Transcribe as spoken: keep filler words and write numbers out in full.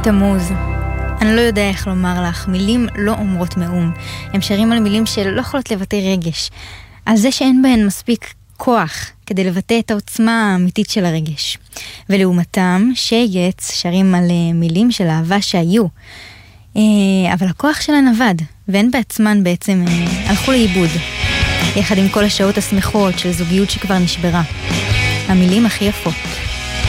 תמוז, אני לא יודע איך לומר לך, מילים לא אומרות מאום. הם שרים על מילים שלא יכולות לבטא רגש, על זה שאין בהן מספיק כוח כדי לבטא את העוצמה האמיתית של הרגש. ולעומתם, שייץ שרים על מילים של אהבה שהיו, אבל הכוח שלהן עבד, והן בעצמן בעצם הלכו לאיבוד, יחד עם כל השעות השמחות של זוגיות שכבר נשברה. המילים הכי יפות